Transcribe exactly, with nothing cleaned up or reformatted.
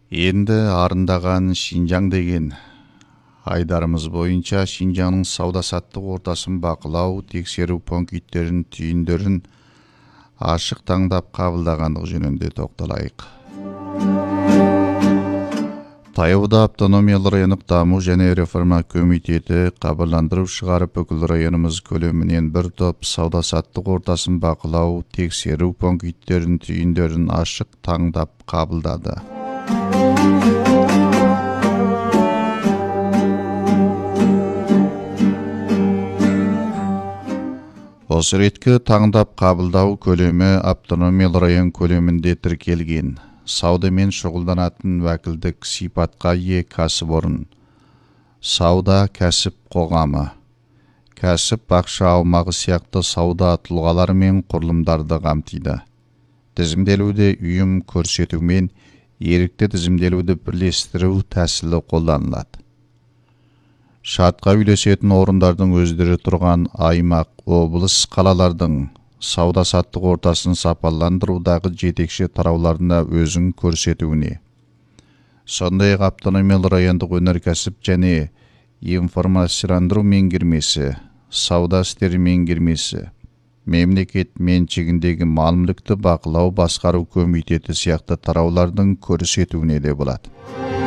Енді арындаған Шинжаң деген айдарымыз бойынша Шинжаңның сауда-саттық ортасын бақылау, тексеру пункттерін, түйіндерін ашық таңдап қабылдағандық жөнінде тоқталайық. Таяуда автономиялы райондық даму және реформа комитеті хабарландырып шығарып, бүкіл районымыз көлемінен бір топ сауда-саттық ортасын бақылау, тексеру пункттерін, түйіндерін ашық таңдап қабылдады. Осы реткі таңдап қабылдау көлемі автономиялы район көлемінде тіркелген саудамен шұғылданатын уәкілдік сипатқа ие кәсіпорын, сауда кәсіп қоғамы, кәсіп ақша аумағы сияқты сауда тұлғалары мен құрылымдарды қамтиды. Тізімделуде ұйым көрсету мен ерікті тізімделуді бірлестіру тәсілі қолданылады. Шартқа үйлесетін орындардың өздері тұрған аймақ, облыс, қалалардың сауда-саттық ортасын сапаландырудағы жетекші тарауларына өзін көрсетуіне, сондай-ақ автономиялы райондық өнеркәсіп және информацияландыру меңгермесі, сауда істері меңгермесі, мемлекет меншігіндегі мал-мүлікті бақылау басқару комитеті сияқты тараулардың көрсетуіне де болады.